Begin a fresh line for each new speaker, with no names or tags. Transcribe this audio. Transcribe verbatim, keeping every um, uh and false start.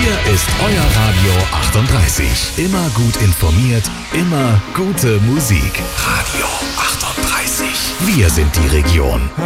Hier ist euer Radio achtunddreißig. Immer gut informiert, immer gute Musik. Radio achtunddreißig. Wir sind die Region.